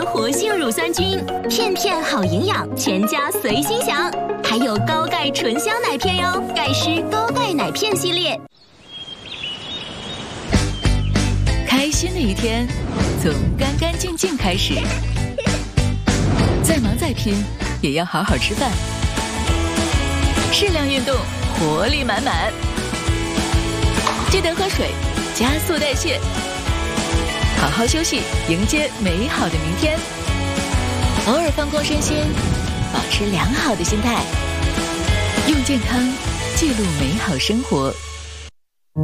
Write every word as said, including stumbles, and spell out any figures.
含活性乳酸菌，片片好营养，全家随心享。还有高钙纯香奶片哟，钙师高钙奶片系列。 开心的一天，从干干净净开始。再忙再拼，也要好好吃饭。适量运动，活力满满。记得喝水，加速代谢。好好休息，迎接美好的明天。偶尔放空身心，保持良好的心态，用健康记录美好生活。